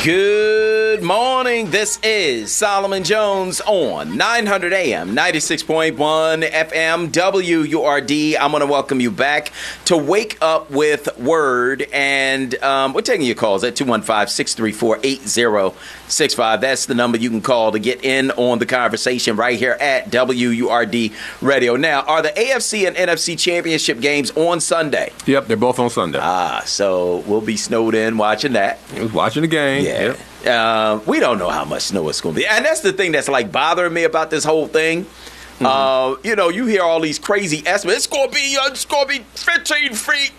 Good morning. This is Solomon Jones on 900 AM, 96.1 FM, WURD. I'm going to welcome you back to Wake Up with Word. And we're taking your calls at 215-634-8065. That's the number you can call to get in on the conversation right here at WURD Radio. Now, are the AFC and NFC championship games on Sunday? Yep, they're both on Sunday. So we'll be snowed in watching that. Watching the game. Yeah. Yep. We don't know how much snow it's going to be. And that's the thing that's like bothering me about this whole thing. You hear all these crazy estimates. It's going to be 15 feet.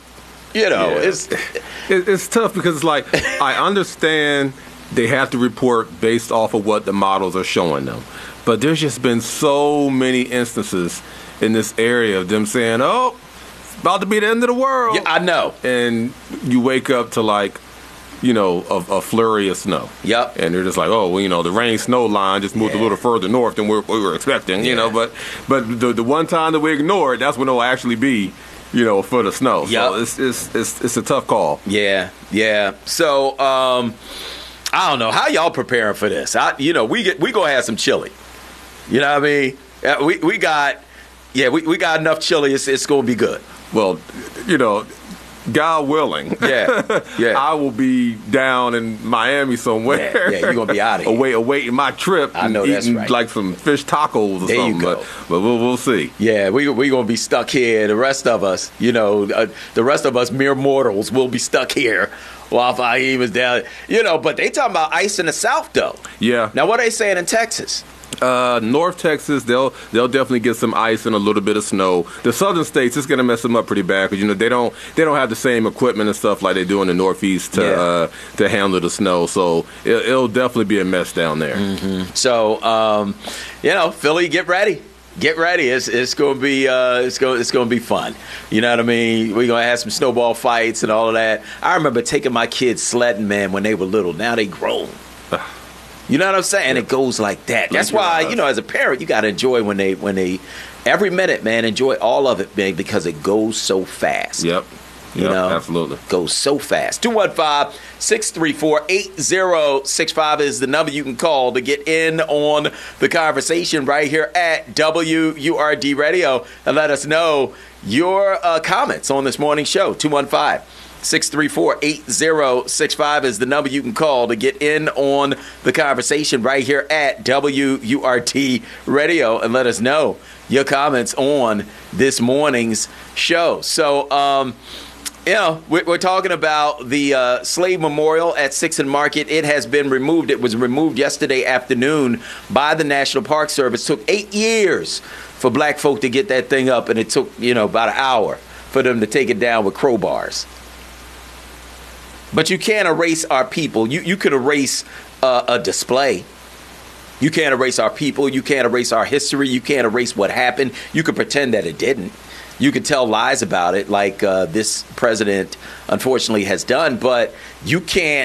It's tough because it's like, I understand they have to report based off of what the models are showing them. But there's just been so many instances in this area of them saying, oh, it's about to be the end of the world. Yeah, I know. And you wake up to like, a flurry of snow. Yep. And they're just like, oh, well, the rain-snow line just moved a little further north than we were expecting, But the one time that we ignore it, that's when it'll actually be, for the snow. Yep. So it's a tough call. Yeah. So, I don't know. How y'all preparing for this? We gonna have some chili. You know what I mean? We got enough chili. It's gonna be good. Well, God willing, I will be down in Miami somewhere. Yeah, you're gonna be out of here. awaiting my trip. I know that's eating right. Like some fish tacos or there something. You go. But we'll see. Yeah, we gonna be stuck here. The rest of us, the rest of us mere mortals, will be stuck here while Fahim is down. But they talking about ice in the South though. Yeah. Now what are they saying in Texas? North Texas, they'll definitely get some ice and a little bit of snow. The southern states, it's gonna mess them up pretty bad because they don't have the same equipment and stuff like they do in the Northeast to handle the snow. So it'll definitely be a mess down there. Mm-hmm. So Philly, get ready. Get ready. It's gonna be fun. You know what I mean? We're gonna have some snowball fights and all of that. I remember taking my kids sledding, man, when they were little. Now they grown. You know what I'm saying? And it goes like that. That's why, as a parent, you got to enjoy when they every minute, man, enjoy all of it, man, because it goes so fast. Yep. Absolutely. Goes so fast. 215-634-8065 is the number you can call to get in on the conversation right here at WURD Radio and let us know your comments on this morning show. 215-634-8065 is the number you can call to get in on the conversation right here at WURD Radio and let us know your comments on this morning's show. So, we're talking about the Slave Memorial at 6th and Market. It has been removed. It was removed yesterday afternoon by the National Park Service. It took 8 years for black folk to get that thing up, and it took, about an hour for them to take it down with crowbars. But you can't erase our people. You could erase a display. You can't erase our people. You can't erase our history. You can't erase what happened. You could pretend that it didn't. You could tell lies about it like this president unfortunately has done. But you can't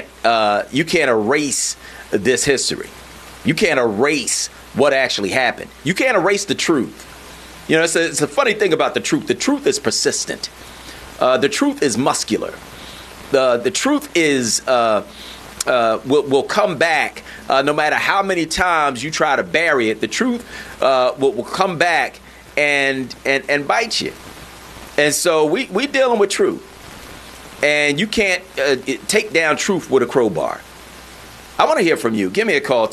erase this history. You can't erase what actually happened. You can't erase the truth. It's a funny thing about the truth. The truth is persistent. The truth is muscular. The truth is will come back no matter how many times you try to bury it. The truth will come back and bite you. And so we dealing with truth, and you can't take down truth with a crowbar. I want to hear from you. Give me a call,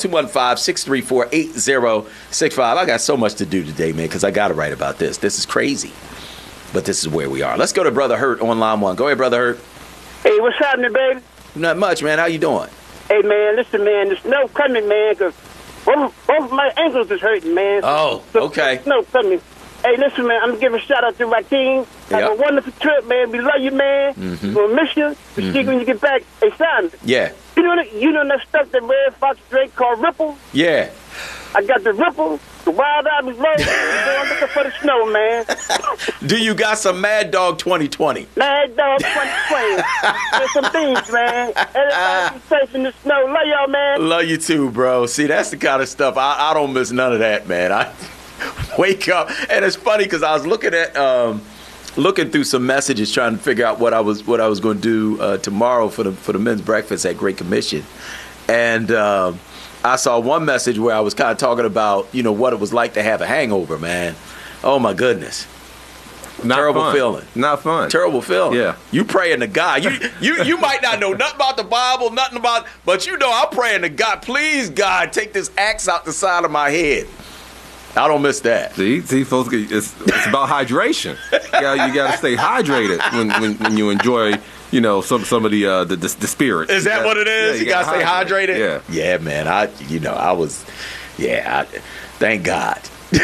215-634-8065. I got so much to do today, man, because I got to write about this. This is crazy, but this is where we are. Let's go to Brother Hurt on line one. Go ahead, Brother Hurt. Hey, what's happening, baby? Not much, man. How you doing? Hey, man, listen, man, the snow coming, man, because both of my ankles is hurting, man. Oh, okay. Snow coming. Hey, listen, man, I'm going to give a shout-out to Rakeem. Have a wonderful trip, man. We love you, man. We'll miss you. We'll see you when you get back. Hey, son. Yeah. You know that stuff that Red Fox drank called Ripple? Yeah. I got the Ripple, the Wild Irish Rose, and I'm looking for the snow, man. Do you got some Mad Dog 2020? Mad Dog 2020. There's some things, man. Everybody be safe in the snow. Love y'all, man. Love you too, bro. See, that's the kind of stuff. I don't miss none of that, man. I wake up, and it's funny because I was looking through some messages trying to figure out what I was going to do tomorrow for the men's breakfast at Great Commission. and I saw one message where I was kind of talking about, what it was like to have a hangover, man. Oh, my goodness. Not terrible fun. feeling. Not fun. Terrible feeling. Yeah. You praying to God. You might not know nothing about the Bible, nothing about, but I'm praying to God. Please, God, take this axe out the side of my head. I don't miss that. See, folks, it's about hydration. You got to stay hydrated when you enjoy, some of the spirits. Is that what it is? Yeah, you got to stay hydrated. Yeah. Yeah, man. Thank God.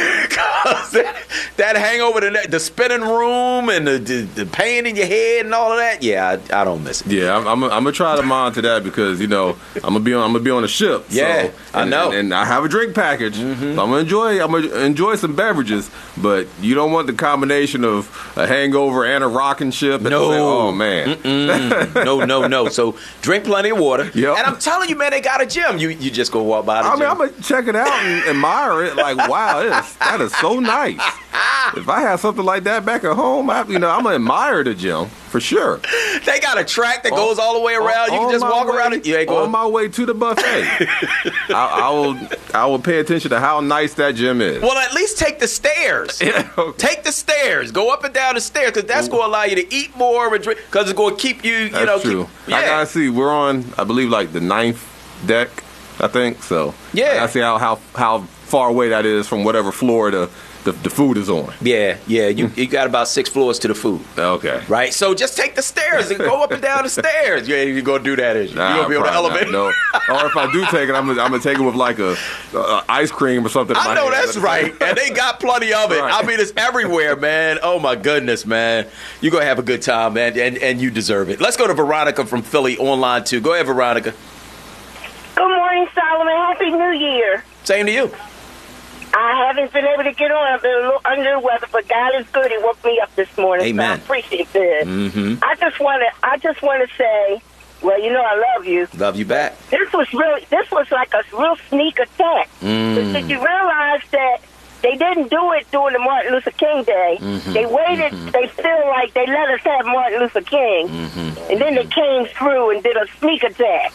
that hangover, the spinning room and the pain in your head and all of that. Yeah, I don't miss it. Yeah, I'm gonna try to monitor that because I'm gonna be on a ship. Yeah, so, I know, and I have a drink package. Mm-hmm. So I'm gonna enjoy some beverages, but you don't want the combination of a hangover and a rocking ship. No, oh man, no. So drink plenty of water. Yep. And I'm telling you, man, they got a gym. You just go walk by the gym. I'm gonna check it out and admire it. Like, wow, that is so nice. If I had something like that back at home, I'm gonna admire the gym for sure. They got a track that goes all the way around. You can just walk around it. You ain't going on my way to the buffet. I will pay attention to how nice that gym is. Well, at least take the stairs. Yeah, okay. Take the stairs. Go up and down the stairs because that's going to allow you to eat more and drink because it's going to keep you. That's true. I gotta see. We're on, I believe, like the 9th deck. I think so. Yeah. I gotta see how far away that is from whatever floor the food is on. Yeah. You got about 6 floors to the food. Okay. Right? So just take the stairs and go up and down the stairs. You ain't going to do that, is you? Nah, You're going to be on the elevator? No. Or if I do take it, I'm gonna take it with like a ice cream or something. I know that's right. And they got plenty of it. Right. I mean, it's everywhere, man. Oh, my goodness, man. You're going to have a good time, man, and you deserve it. Let's go to Veronica from Philly online, too. Go ahead, Veronica. Good morning, Solomon. Happy New Year. Same to you. I haven't been able to get on. I've been a little under the weather, but God is good. He woke me up this morning. Amen. So I appreciate that. Mm-hmm. I just want to say, well, I love you. Love you back. This was like a real sneak attack. Did you realize that they didn't do it during the Martin Luther King Day? Mm-hmm. They waited. Mm-hmm. They feel like they let us have Martin Luther King, and then they came through and did a sneak attack.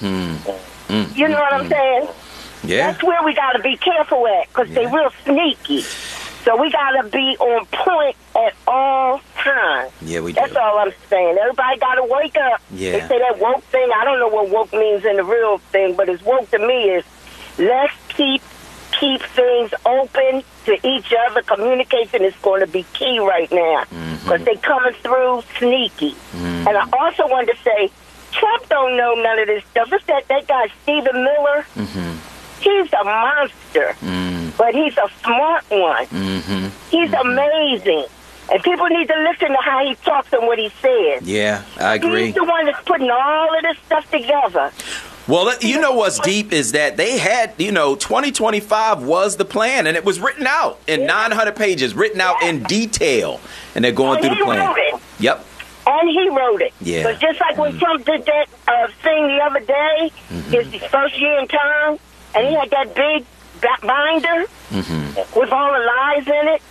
You know what I'm saying? Yeah. That's where we got to be careful at because they real sneaky. So we got to be on point at all times. Yeah, we do. That's all I'm saying. Everybody got to wake up. Yeah. They say that woke thing. I don't know what woke means in the real thing, but it's woke to me is let's keep things open to each other. Communication is going to be key right now because they coming through sneaky. And I also wanted to say, Trump don't know none of this stuff. It's that guy Stephen Miller. He's a monster, but he's a smart one. He's amazing. And people need to listen to how he talks and what he says. Yeah, I agree. He's the one that's putting all of this stuff together. Well, you know what's deep is that they had, 2025 was the plan, and it was written out in 900 pages, written out in detail, and they're going through the plan. Wrote it. Yep. And he wrote it. Yeah. But just like when Trump did that thing the other day, his first year in term, and he had that big binder with all the lies in it.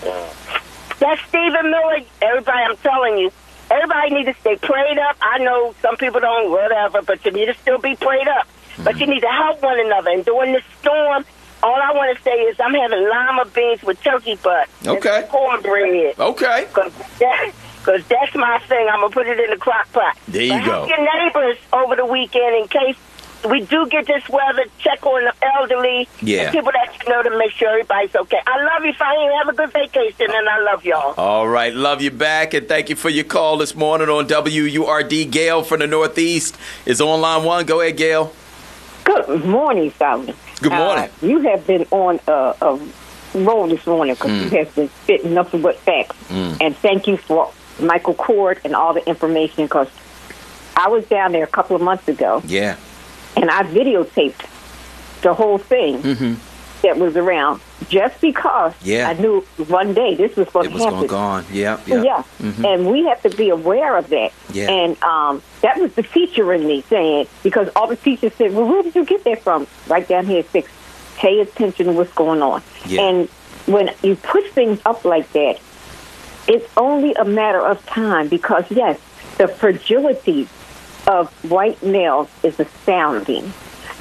That's Stephen Miller. Everybody, I'm telling you, everybody needs to stay prayed up. I know some people don't, whatever, but you need to still be prayed up. But you need to help one another. And during this storm, all I want to say is I'm having lima beans with turkey butt. Okay. And cornbread. Okay. Because that's my thing. I'm going to put it in the crock pot. There you go. Help your neighbors over the weekend in case we do get this weather. Check on the elderly. Yeah. And people that you know to make sure everybody's okay. I love you, Fahim. Have a good vacation, and I love y'all. All right. Love you back, and thank you for your call this morning on WURD. Gail from the Northeast is on line 1. Go ahead, Gail. Good morning, Solomon. Good morning. You have been on a roll this morning because you have been spitting nothing but facts. And thank you for Michael Cord and all the information because I was down there a couple of months ago. Yeah. And I videotaped the whole thing that was around just because I knew one day this was going to happen. It was going on. Yeah. And we have to be aware of that. Yeah. And that was the teacher in me saying, because all the teachers said, well, where did you get that from? Right down here at 6. Pay attention to what's going on. Yeah. And when you put things up like that, it's only a matter of time because, yes, the fragility of white males is astounding.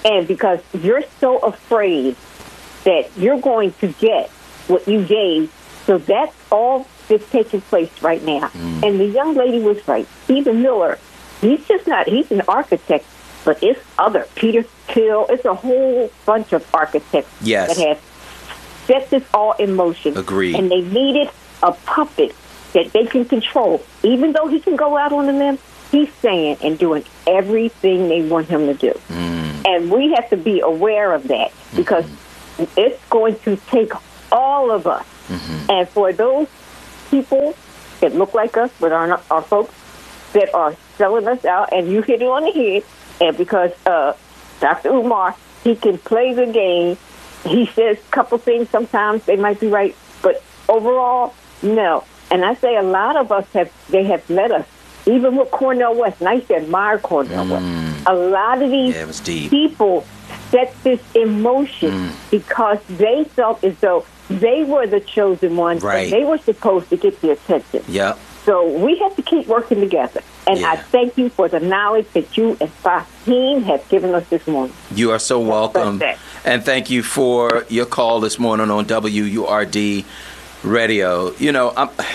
And because you're so afraid that you're going to get what you gave, so that's all that's taking place right now. And the young lady was right. Stephen Miller, he's an architect, but it's other. Peter Thiel, it's a whole bunch of architects that have set this all in motion. Agreed. And they needed a puppet that they can control. Even though he can go out on a limb, he's saying and doing everything they want him to do. And we have to be aware of that because it's going to take all of us. And for those people that look like us, but are not our folks, that are selling us out, and you hit it on the head, and because Dr. Umar, he can play the game. He says a couple things. Sometimes they might be right, but overall, no. And I say a lot of us have led us, even with Cornel West, and I used to admire Cornel West. A lot of these people set this in motion because they felt as though they were the chosen ones, and they were supposed to get the attention. Yeah. So we have to keep working together. And I thank you for the knowledge that you and Fahim have given us this morning. You are so welcome. And thank you for your call this morning on WURD Radio. You know,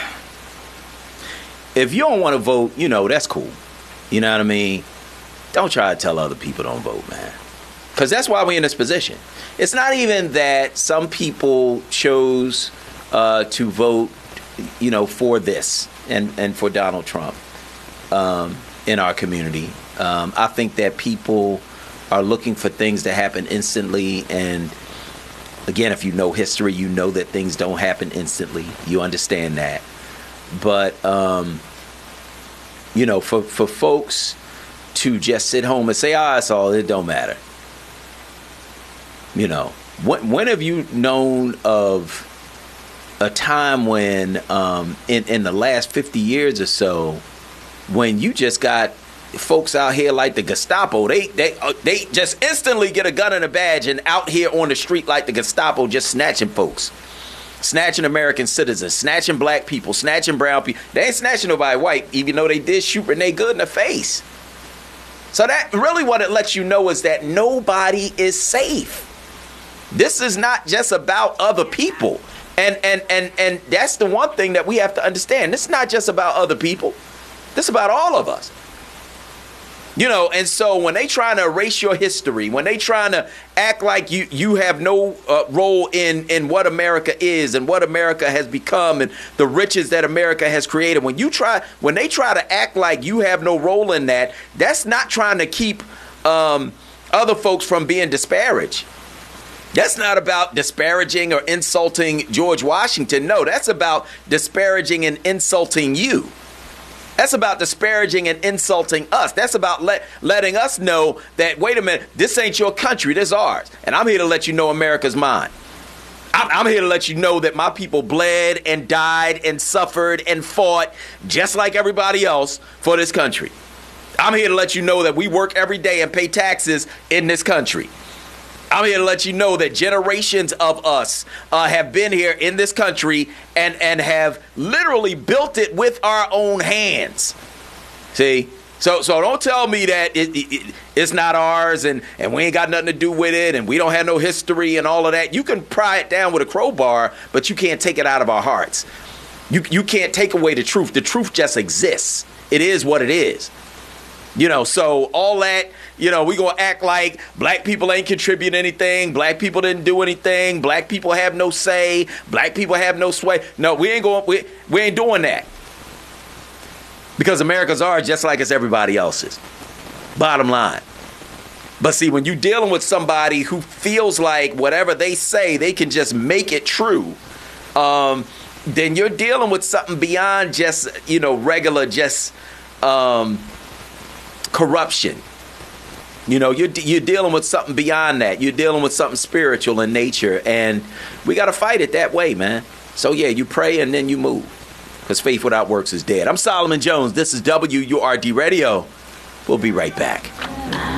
if you don't want to vote, you know, that's cool. You know what I mean? Don't try to tell other people don't vote, man. Because that's why we're in this position. It's not even that some people chose to vote, you know, for this and for Donald Trump in our community. I think that people are looking for things to happen instantly. And again, if you know history, you know that things don't happen instantly. You understand that. But, you know, for folks to just sit home and say, it's all, it don't matter. You know, when have you known of a time when in the last 50 years or so, when you just got folks out here like the Gestapo, they just instantly get a gun and a badge and out here on the street like the Gestapo, just snatching folks, snatching American citizens, snatching black people, snatching brown people. They ain't snatching nobody white, even though they did shoot Renee Good in the face. So that really what it lets you know is that nobody is safe. This is not just about other people. And that's the one thing that we have to understand. This is not just about other people. This is about all of us. You know, and so when they trying to erase your history, when they trying to act like you have no role in what America is and what America has become and the riches that America has created, when they try to act like you have no role in that, that's not trying to keep other folks from being disparaged. That's not about disparaging or insulting George Washington. No, that's about disparaging and insulting you. That's about disparaging and insulting us. That's about letting us know that, wait a minute, this ain't your country, this is ours. And I'm here to let you know America's mine. I'm here to let you know that my people bled and died and suffered and fought just like everybody else for this country. I'm here to let you know that we work every day and pay taxes in this country. I'm here to let you know that generations of us have been here in this country and have literally built it with our own hands. See? So don't tell me that it's not ours and we ain't got nothing to do with it and we don't have no history and all of that. You can pry it down with a crowbar, but you can't take it out of our hearts. You can't take away the truth. The truth just exists. It is what it is. You know, so all that, you know, we going to act like black people ain't contribute anything. Black people didn't do anything. Black people have no say. Black people have no sway. No, we ain't doing that. Because America's ours just like it's everybody else's. Bottom line. But see, when you're dealing with somebody who feels like whatever they say, they can just make it true, then you're dealing with something beyond just, you know, regular just corruption. You know, you're dealing with something beyond that. You're dealing with something spiritual in nature. And we got to fight it that way, man. So, yeah, you pray and then you move. Because faith without works is dead. I'm Solomon Jones. This is WURD Radio. We'll be right back.